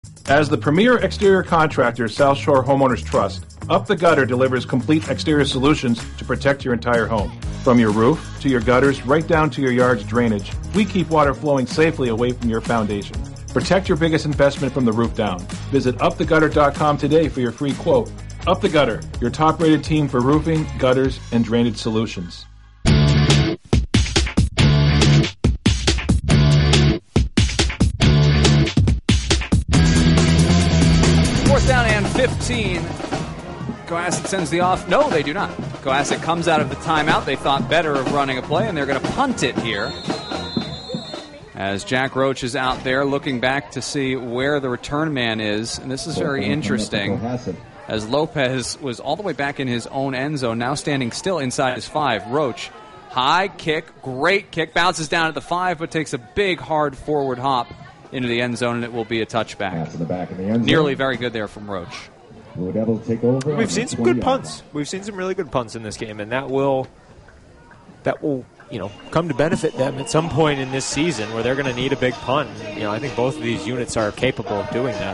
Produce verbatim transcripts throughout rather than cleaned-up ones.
As the premier exterior contractor, South Shore Homeowners Trust, Up the Gutter delivers complete exterior solutions to protect your entire home. From your roof to your gutters, right down to your yard's drainage, we keep water flowing safely away from your foundation. Protect your biggest investment from the roof down. Visit up the gutter dot com today for your free quote. Up the Gutter, your top-rated team for roofing, gutters, and drainage solutions. Down and fifteen. Cohasset sends the off. No, they do not. Cohasset comes out of the timeout. They thought better of running a play, and they're going to punt it here. As Jack Roach is out there looking back to see where the return man is. And this is very interesting. As Lopez was all the way back in his own end zone, now standing still inside his five. Roach, high kick, great kick, bounces down at the five, but takes a big, hard forward hop into the end zone, and it will be a touchback. The back of the end zone. Nearly very good there from Roach. Blue Devils take over. We've seen some good punts. We've seen some really good punts in this game, and that will that will you know come to benefit them at some point in this season where they're going to need a big punt. And, you know, I think both of these units are capable of doing that.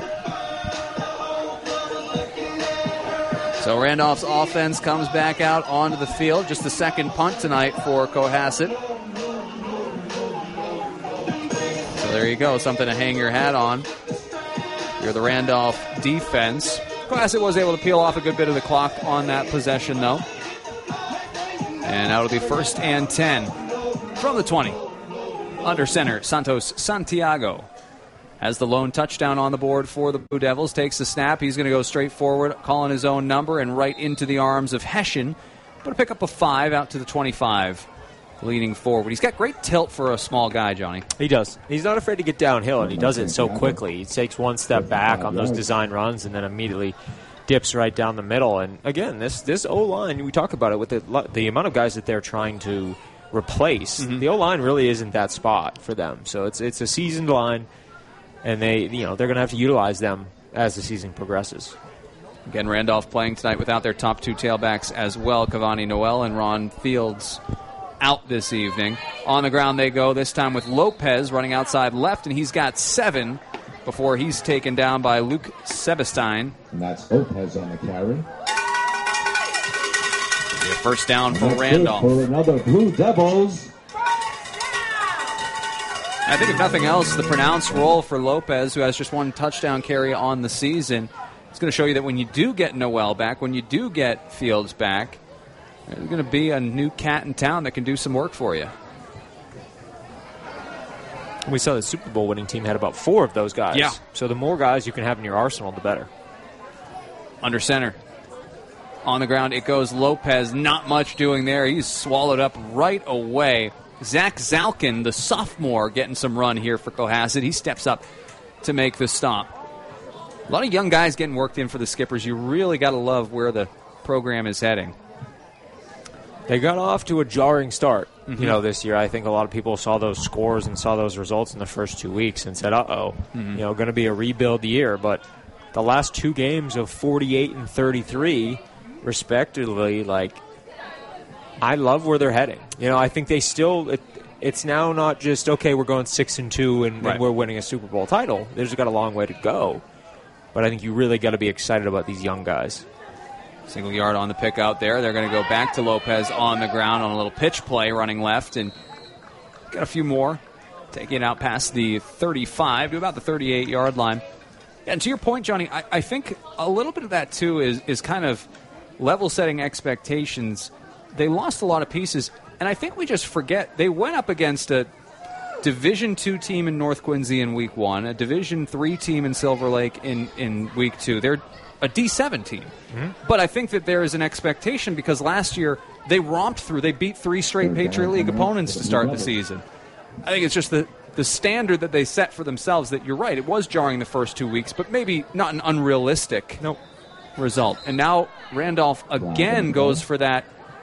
So Randolph's offense comes back out onto the field. Just the second punt tonight for Cohasset. So there you go, something to hang your hat on. You're the Randolph defense. Cohasset was able to peel off a good bit of the clock on that possession, though. And that'll be first and ten from the twenty. Under center, Santos Santiago has the lone touchdown on the board for the Blue Devils. Takes the snap. He's going to go straight forward, calling his own number, and right into the arms of Hession. But to pick up a five out to the twenty-five. Leaning forward. He's got great tilt for a small guy, Johnny. He does. He's not afraid to get downhill, and he does it so quickly. He takes one step back on those design runs and then immediately dips right down the middle. And, again, this this O-line, we talk about it with the, the amount of guys that they're trying to replace. Mm-hmm. The O-line really isn't that spot for them. So it's it's a seasoned line, and they you know they're going to have to utilize them as the season progresses. Again, Randolph playing tonight without their top two tailbacks as well, Cavani Noel and Ron Fields, out this evening. On the ground they go, this time with Lopez running outside left, and he's got seven before he's taken down by Luke Sebestein. And that's Lopez on the carry. First down for Randolph. For another Blue Devils. I think if nothing else, the pronounced role for Lopez, who has just one touchdown carry on the season, it's going to show you that when you do get Noel back, when you do get Fields back, there's going to be a new cat in town that can do some work for you. We saw the Super Bowl winning team had about four of those guys. Yeah. So the more guys you can have in your arsenal, the better. Under center. On the ground, it goes Lopez. Not much doing there. He's swallowed up right away. Zach Zalkin, the sophomore, getting some run here for Cohasset. He steps up to make the stop. A lot of young guys getting worked in for the Skippers. You really got to love where the program is heading. They got off to a jarring start, mm-hmm. you know, this year. I think a lot of people saw those scores and saw those results in the first two weeks and said, uh-oh, mm-hmm. you know, going to be a rebuild year. But the last two games of forty-eight and thirty-three, respectively, like, I love where they're heading. You know, I think they still it, it's now not just, okay, we're going six and two and, right. and we're winning a Super Bowl title. They've got a long way to go. But I think you really got to be excited about these young guys. Single yard on the pick out there. They're going to go back to Lopez on the ground on a little pitch play, running left, and got a few more. Taking it out past the thirty-five to about the thirty-eight-yard line. And to your point, Johnny, I, I think a little bit of that, too, is, is kind of level-setting expectations. They lost a lot of pieces, and I think we just forget. They went up against a Division two team in North Quincy in week one, a Division three team in Silver Lake in, in week two. They're a D seven team. Mm-hmm. But I think that there is an expectation because last year they romped through. They beat three straight Patriot League opponents to start the season. I think it's just the, the standard that they set for themselves that you're right. It was jarring the first two weeks, but maybe not an unrealistic nope. result. And now Randolph again goes for that.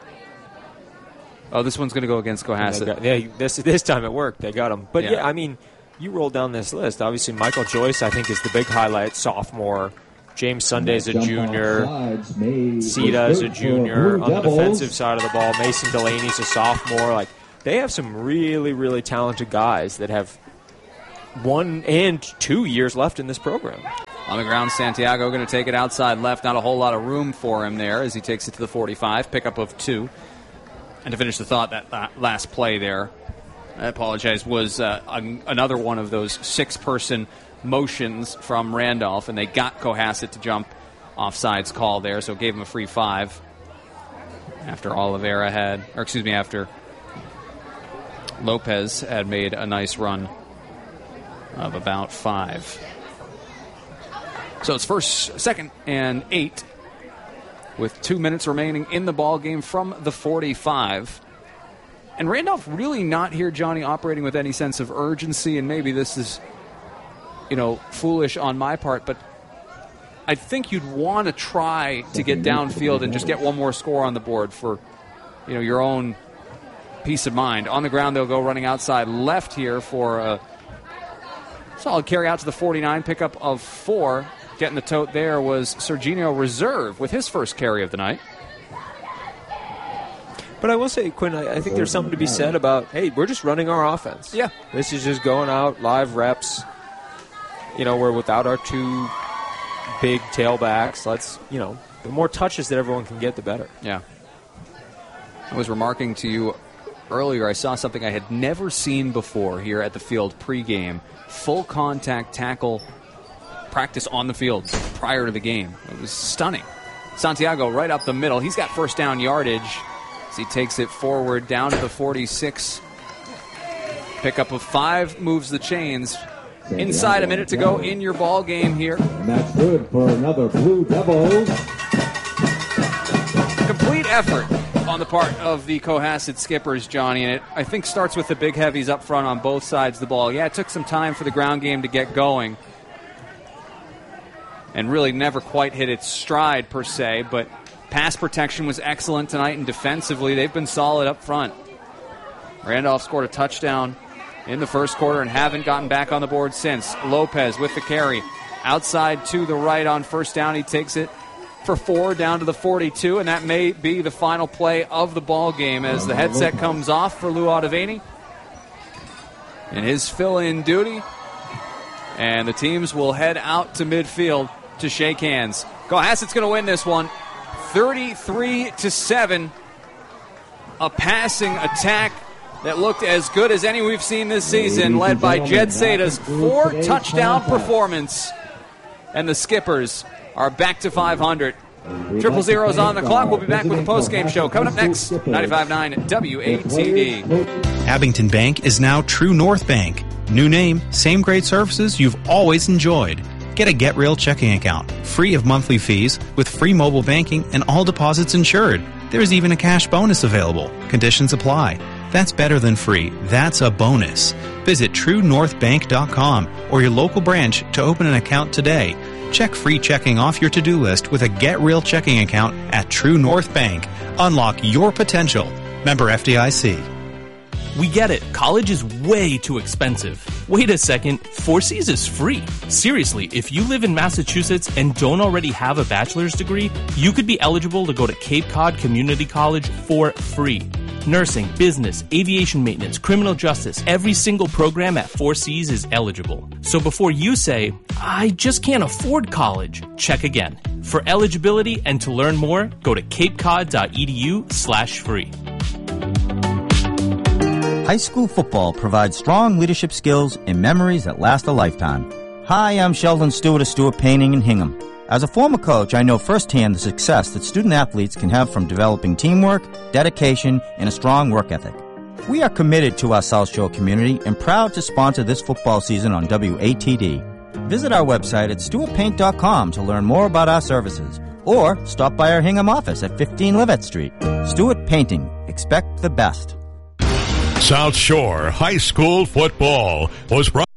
Oh, this one's going to go against Cohasset. Got, yeah, this this time it worked. They got him. But, yeah. yeah, I mean, you roll down this list. Obviously, Michael Joyce, I think, is the big highlight, sophomore. James Sunday's a junior. Sita is a junior. On the defensive side of the ball, Mason Delaney's a sophomore. Like, they have some really, really talented guys that have one and two years left in this program. On the ground, Santiago going to take it outside left. Not a whole lot of room for him there as he takes it to the forty-five. Pickup of two. And to finish the thought, that last play there, I apologize, was uh, another one of those six-person motions from Randolph, and they got Cohasset to jump offsides call there, so gave him a free five after Oliveira had, or excuse me, after Lopez had made a nice run of about five. So it's first, second, and eight with two minutes remaining in the ball game from the forty-five. And Randolph really not here, Johnny, operating with any sense of urgency, and maybe this is, you know, foolish on my part, but I think you'd want to try to get downfield and just get one more score on the board for, you know, your own peace of mind. On the ground, they'll go running outside left here for a solid carry out to the forty-nine, pickup of four. Getting the tote there was Serginho Reserve with his first carry of the night. But I will say, Quinn, I, I think there's something to be said about, hey, we're just running our offense. Yeah. This is just going out, live reps. You know, we're without our two big tailbacks. Let's, you know, the more touches that everyone can get, the better. Yeah. I was remarking to you earlier, I saw something I had never seen before here at the field pregame. Full contact tackle practice on the field prior to the game. It was stunning. Santiago right up the middle. He's got first down yardage as he takes it forward down to the forty-six. Pickup of five moves the chains. Inside a minute to go in your ball game here. And that's good for another Blue Devils. Complete effort on the part of the Cohasset skippers, Johnny, and it, I think, starts with the big heavies up front on both sides of the ball. Yeah, it took some time for the ground game to get going and really never quite hit its stride, per se, but pass protection was excellent tonight, and defensively, they've been solid up front. Randolph scored a touchdown in the first quarter and haven't gotten back on the board since. Lopez with the carry. Outside to the right on first down. He takes it for four down to the forty-two, and that may be the final play of the ball game as the headset comes off for Lou Ottavini in his fill-in duty, and the teams will head out to midfield to shake hands. Cohasset's going to win this one thirty-three to seven. A passing attack that looked as good as any we've seen this season, led by Jed Sada's four-touchdown performance. And the Skippers are back to five hundred. Triple zeros on the clock. We'll be back with the post-game show. Coming up next, ninety-five point nine W A T D. Abington Bank is now True North Bank. New name, same great services you've always enjoyed. Get a Get Real checking account, free of monthly fees, with free mobile banking and all deposits insured. There's even a cash bonus available. Conditions apply. That's better than free. That's a bonus. Visit true north bank dot com or your local branch to open an account today. Check free checking off your to-do list with a Get Real checking account at True North Bank. Unlock your potential. Member F D I C. We get it. College is way too expensive. Wait a second. Four C's is free. Seriously, if you live in Massachusetts and don't already have a bachelor's degree, you could be eligible to go to Cape Cod Community College for free. Nursing, business, aviation maintenance, criminal justice, every single program at Four C's is eligible. So before you say, I just can't afford college, check again. For eligibility and to learn more, go to capecod.edu slash free. High school football provides strong leadership skills and memories that last a lifetime. Hi, I'm Sheldon Stewart of Stewart Painting in Hingham. As a former coach, I know firsthand the success that student athletes can have from developing teamwork, dedication, and a strong work ethic. We are committed to our South Shore community and proud to sponsor this football season on W A T D. Visit our website at stewart paint dot com to learn more about our services, or stop by our Hingham office at fifteen Livett Street. Stewart Painting. Expect the best. South Shore High School football was brought